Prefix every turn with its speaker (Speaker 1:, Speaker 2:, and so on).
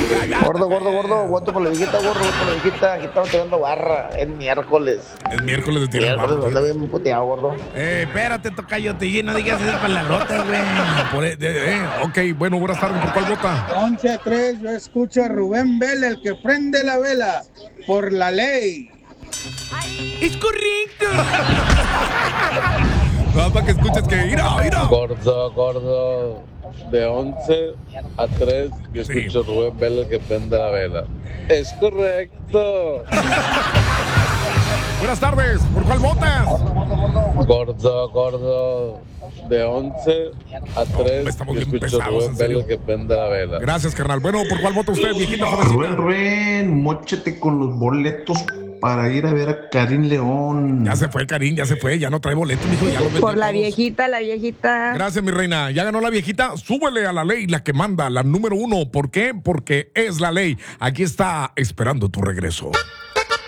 Speaker 1: Gordo, gordo, gordo, voto por la viejita, gordo, voto por la viejita. Aquí estamos tirando barra. Es miércoles.
Speaker 2: Es miércoles de tirar
Speaker 1: Miércoles,
Speaker 2: barra.
Speaker 1: anda bien puteado, gordo.
Speaker 2: Espérate, tocayo, no digas esas palabrotas, güey. Ok, bueno, buenas tardes. ¿Por cuál vota?
Speaker 3: 11-3, yo escucho a Rubén Vela, el que prende la vela, por la ley.
Speaker 2: ¡Es correcto! Nada para que escuches que ira.
Speaker 4: Gordo. De 11-3, yo escucho a Rubén Vela, el que prende la vela. Es correcto.
Speaker 2: Buenas tardes. ¿Por cuál votas?
Speaker 4: Gordo. De 11-3,
Speaker 2: estamos
Speaker 4: yo
Speaker 2: bien
Speaker 4: escucho a
Speaker 2: pesados, en
Speaker 4: Rubén
Speaker 2: serio.
Speaker 4: Vela, el que prende la vela.
Speaker 2: Gracias, carnal. Bueno, ¿por cuál vota usted, viejita jovencita?
Speaker 5: Rubén, móchate con los boletos para ir a ver a Karim León.
Speaker 2: Ya se fue, Karim, ya no trae boleto, mijo. Ya lo vendió
Speaker 6: Por la
Speaker 2: todos.
Speaker 6: viejita, la viejita.
Speaker 2: Gracias, mi reina. Ya ganó la viejita. Súbele a la ley, la que manda, la número 1. ¿Por qué? Porque es la ley. Aquí está esperando tu regreso.